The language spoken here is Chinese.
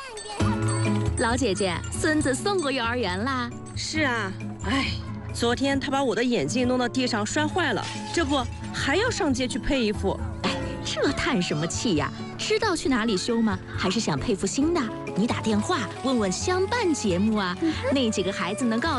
老姐姐，孙子送过幼儿园啦？ 是啊，哎，昨天他把我的眼镜弄到地上摔坏了，这不还要上街去配一副。 哎，这叹什么气呀？知道去哪里修吗？还是想配副新的？你打电话问问相伴节目啊，那几个孩子能告诉